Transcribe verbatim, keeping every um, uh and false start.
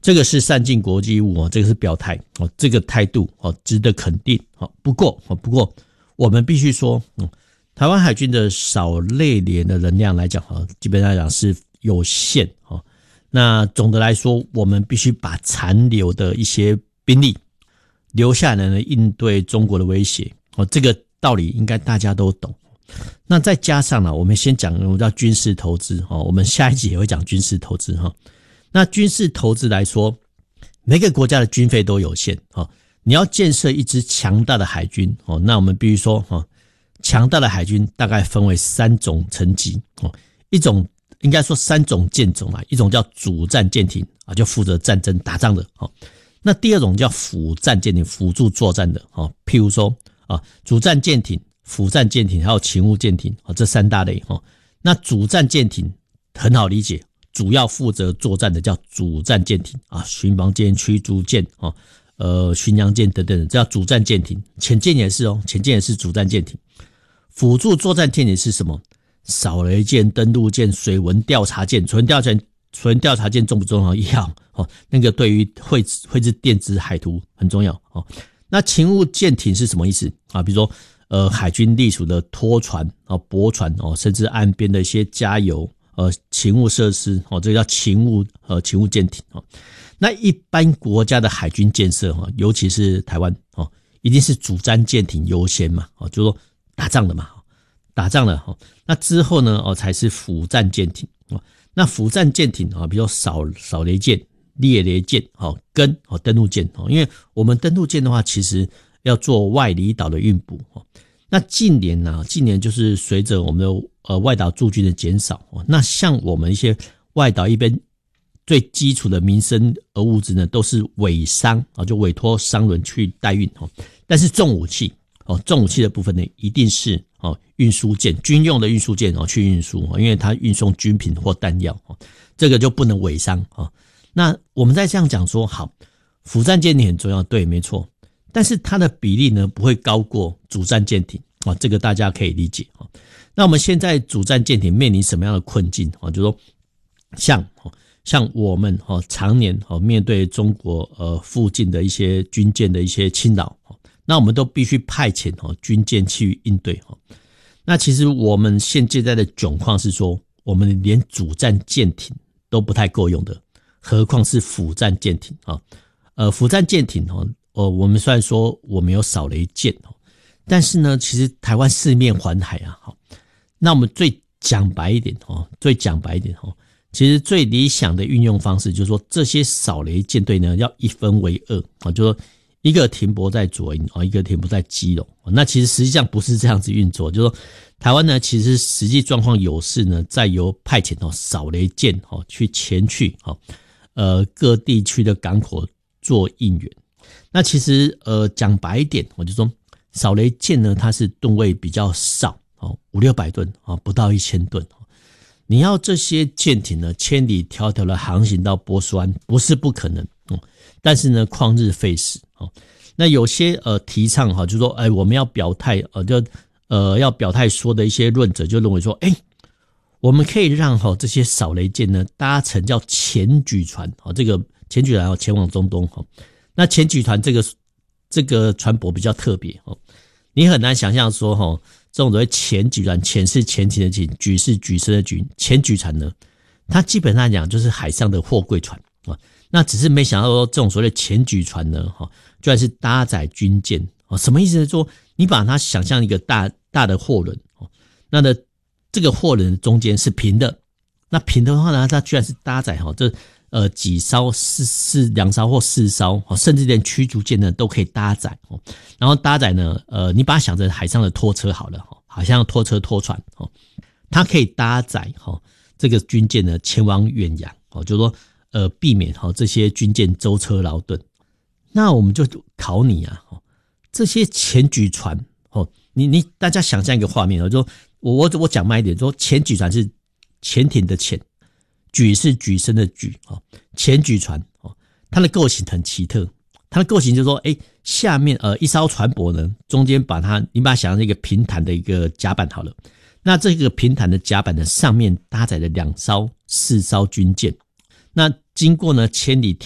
这个是善尽国际义务，这个是表态，这个态度值得肯定。不过不过我们必须说，台湾海军的扫类连的能量来讲，基本上来讲是有限。那总的来说，我们必须把残留的一些兵力留下来呢，应对中国的威胁。这个道理应该大家都懂。那再加上呢，我们先讲我们叫军事投资，我们下一集也会讲军事投资。那军事投资来说，每个国家的军费都有限，你要建设一支强大的海军，那我们必须说，强大的海军大概分为三种层级，一种应该说三种舰种，一种叫主战舰艇，就负责战争打仗的，那第二种叫辅战舰艇，辅助作战的，譬如说主战舰艇、辅战舰艇还有勤务舰艇，这三大类。那主战舰艇很好理解，主要负责作战的叫主战舰艇啊，巡防舰、驱逐舰、呃巡洋舰等等的，这叫主战舰艇。潜舰也是哦，潜舰也是主战舰艇。辅助作战舰艇是什么？扫雷舰、登陆舰、水文调查舰。水文调查舰，水文调查舰重不重要？要哦，那个对于绘制绘制电子海图很重要哦。那勤务舰艇是什么意思啊？比如说呃海军隶属的拖船啊、驳船哦，甚至岸边的一些加油。呃，勤务设施哦，这个叫勤务呃勤务舰艇哦。那一般国家的海军建设哈，尤其是台湾哦，一定是主战舰艇优先嘛哦，就是说打仗的嘛，打仗了哦。那之后呢哦，才是辅战舰艇哦。那辅战舰艇啊，比如说扫扫雷舰、猎雷舰哦，跟哦登陆舰哦，因为我们登陆舰的话，其实要做外离岛的运补哦。那近年呢、啊，近年就是随着我们的呃外岛驻军的减少，那像我们一些外岛一边最基础的民生而物资呢，都是委商啊，就委托商轮去代运哦。但是重武器哦，重武器的部分呢，一定是哦运输舰、军用的运输舰哦去运输，因为它运送军品或弹药哦，这个就不能委商哦。那我们再这样讲说，好，辅战舰艇很重要，对，没错。但是它的比例呢，不会高过主战舰艇啊，这个大家可以理解啊。那我们现在主战舰艇面临什么样的困境啊？就是说，像像我们哦，常年哦面对中国呃附近的一些军舰的一些侵扰，那我们都必须派遣哦军舰去应对哦。那其实我们现在的窘况是说，我们连主战舰艇都不太够用的，何况是辅战舰艇啊？呃，辅战舰艇哦。哦，我们虽然说我们有扫雷舰哦，但是呢，其实台湾四面环海啊，好，那我们最讲白一点哦，最讲白一点哦，其实最理想的运用方式就是说，这些扫雷舰队呢要一分为二啊，就是说一个停泊在左营啊，一个停泊在基隆。那其实实际上不是这样子运作，就是说台湾呢，其实实际状况有事呢，再由派遣哦扫雷舰哦去前去哦，呃各地区的港口做应援。那其实呃讲白一点，我就说扫雷舰呢，它是吨位比较少哦，五六百吨啊，不到一千吨。你要这些舰艇呢千里迢迢的航行到波斯湾，不是不可能哦，但是呢旷日费时哦。那有些呃提倡哈，就说哎我们要表态呃就呃要表态说的一些论者就认为说，哎我们可以让哈这些扫雷舰呢搭乘叫前举船哦，这个前举船前往中东哈。那前举船这个这个船舶比较特别哦，你很难想象说哈，这种所谓前举船，前是前期的前，举是举升的举，前举船呢，它基本上讲就是海上的货柜船啊。那只是没想到说这种所谓的前举船呢，哈，居然是搭载军舰哦，什么意思呢？说你把它想象一个大大的货轮哦，那的这个货轮中间是平的，那平的话呢，它居然是搭载哈这。呃，几艘四四两艘或四艘，甚至连驱逐舰呢都可以搭载哦。然后搭载呢，呃，你把它想成海上的拖车好了，好像拖车拖船哦，它可以搭载哈这个军舰呢前往远洋哦，就是说呃避免哈这些军舰舟车劳顿。那我们就考你啊，这些前举船哦，你你大家想象一个画面哦，就说我我我讲慢一点，说前举船是潜艇的潜。举是举升的举哦，前举船哦，它的构型很奇特，它的构型就是说，哎，下面呃一艘船舶呢，中间把它你把它想象一个平坦的一个甲板好了，那这个平坦的甲板的上面搭载了两艘、四艘军舰，那经过呢千里